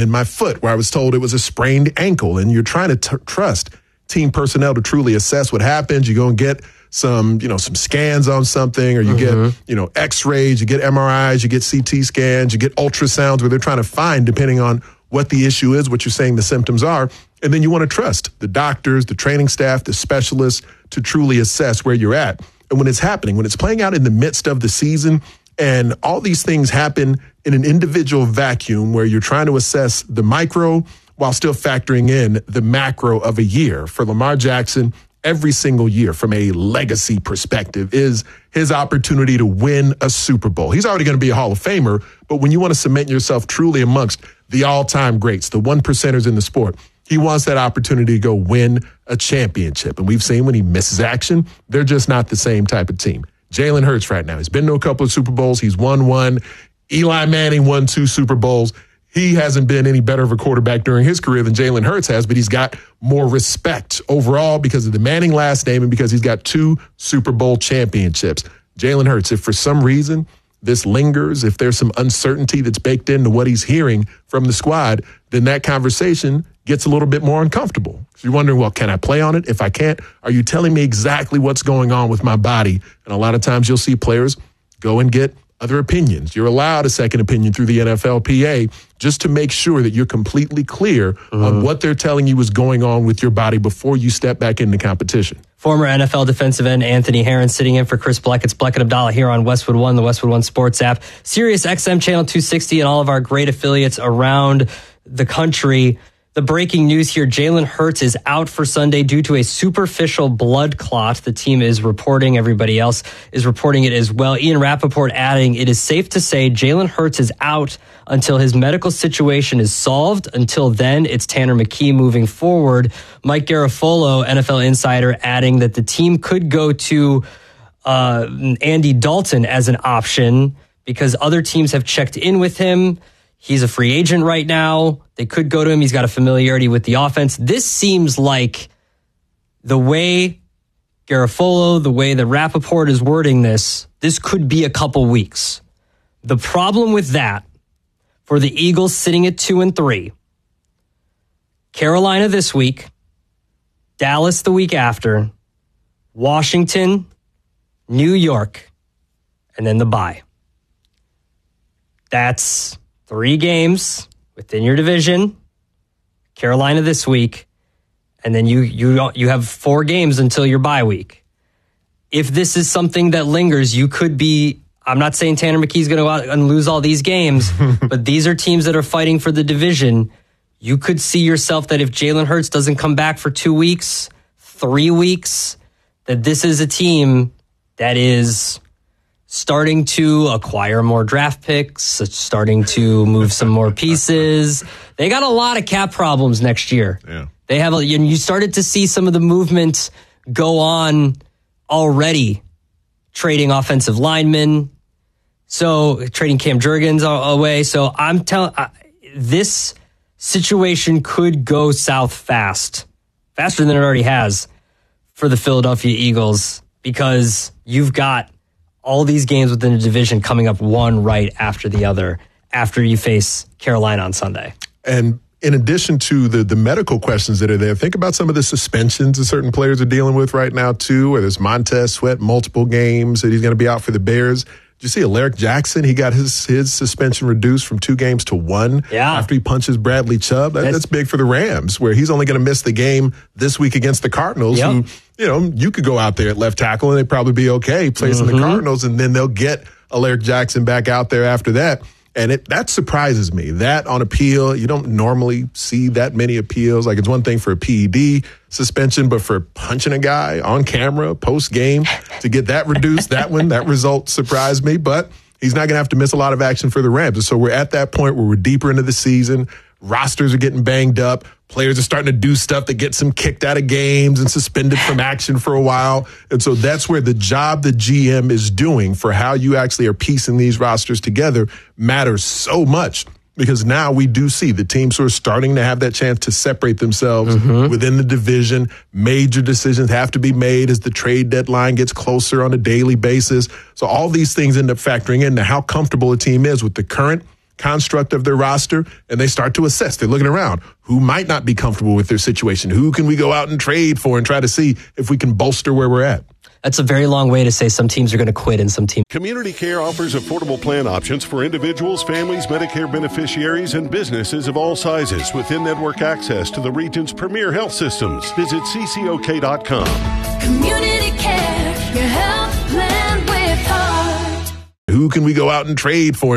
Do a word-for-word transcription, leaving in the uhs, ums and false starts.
in my foot where I was told it was a sprained ankle. And you're trying to t- trust team personnel to truly assess what happens. You go and get some, you know, some scans on something, or you mm-hmm. get, you know, x-rays, you get M R Is, you get C T scans, you get ultrasounds where they're trying to find, depending on what the issue is, what you're saying the symptoms are. And then you want to trust the doctors, the training staff, the specialists to truly assess where you're at. And when it's happening, when it's playing out in the midst of the season, and all these things happen in an individual vacuum where you're trying to assess the micro while still factoring in the macro of a year. For Lamar Jackson, every single year from a legacy perspective is his opportunity to win a Super Bowl. He's already going to be a Hall of Famer, but when you want to cement yourself truly amongst the all-time greats, the one percenters in the sport, he wants that opportunity to go win a championship. And we've seen when he misses action, they're just not the same type of team. Jalen Hurts right now, he's been to a couple of Super Bowls. He's won one. Eli Manning won two Super Bowls. He hasn't been any better of a quarterback during his career than Jalen Hurts has, but he's got more respect overall because of the Manning last name and because he's got two Super Bowl championships. Jalen Hurts, if for some reason this lingers, if there's some uncertainty that's baked into what he's hearing from the squad, then that conversation gets a little bit more uncomfortable. So you're wondering, well, can I play on it? If I can't, are you telling me exactly what's going on with my body? And a lot of times you'll see players go and get other opinions. You're allowed a second opinion through the N F L P A just to make sure that you're completely clear mm-hmm. on what they're telling you is going on with your body before you step back into competition. Former N F L defensive end Anthony Herron sitting in for Chris Bleck. It's Bleck and Abdallah here on Westwood One, the Westwood One Sports app, Sirius X M Channel two sixty, and all of our great affiliates around the country. The breaking news here, Jalen Hurts is out for Sunday due to a superficial blood clot. The team is reporting, everybody else is reporting it as well. Ian Rappaport adding, it is safe to say Jalen Hurts is out until his medical situation is solved. Until then, it's Tanner McKee moving forward. Mike Garafolo, N F L insider, adding that the team could go to uh, Andy Dalton as an option because other teams have checked in with him. He's a free agent right now. They could go to him. He's got a familiarity with the offense. This seems like the way Garafolo, the way that Rappaport is wording this, this could be a couple weeks. The problem with that, for the Eagles sitting at two and three, Carolina this week, Dallas the week after, Washington, New York, and then the bye. That's three games within your division, Carolina this week, and then you you you have four games until your bye week. If this is something that lingers, you could be, I'm not saying Tanner McKee's going to go out and lose all these games, but these are teams that are fighting for the division. You could see yourself that if Jalen Hurts doesn't come back for two weeks, three weeks, that this is a team that is starting to acquire more draft picks, starting to move some more pieces. They got a lot of cap problems next year. Yeah. They have, a, and you started to see some of the movement go on already, trading offensive linemen, so trading Cam Jurgens away. So I'm telling, uh, this situation could go south fast, faster than it already has for the Philadelphia Eagles, because you've got all these games within the division coming up one right after the other after you face Carolina on Sunday. And in addition to the the medical questions that are there, think about some of the suspensions that certain players are dealing with right now, too, where there's Montez Sweat, multiple games that he's going to be out for the Bears. Did you see Alaric Jackson? He got his his suspension reduced from two games to one yeah. after he punches Bradley Chubb. That, that's, that's big for the Rams, where he's only going to miss the game this week against the Cardinals, yep. who, you know, you could go out there at left tackle and they'd probably be okay placing mm-hmm. the Cardinals, and then they'll get Alaric Jackson back out there after that. And it that surprises me. That on appeal, you don't normally see that many appeals. Like, it's one thing for a P E D suspension, but for punching a guy on camera post-game to get that reduced, that one, that result surprised me. But he's not going to have to miss a lot of action for the Rams. And so we're at that point where we're deeper into the season. Rosters are getting banged up. Players are starting to do stuff that gets them kicked out of games and suspended from action for a while. And so that's where the job the G M is doing for how you actually are piecing these rosters together matters so much, because now we do see the teams who are starting to have that chance to separate themselves mm-hmm. within the division. Major decisions have to be made as the trade deadline gets closer on a daily basis. So all these things end up factoring into how comfortable a team is with the current construct of their roster, and they start to assess. They're looking around. Who might not be comfortable with their situation? Who can we go out and trade for and try to see if we can bolster where we're at? That's a very long way to say some teams are going to quit and some teams. Community Care offers affordable plan options for individuals, families, Medicare beneficiaries, and businesses of all sizes with in-network access to the region's premier health systems. Visit C C O K dot com. Community Care, your health plan with heart. Who can we go out and trade for?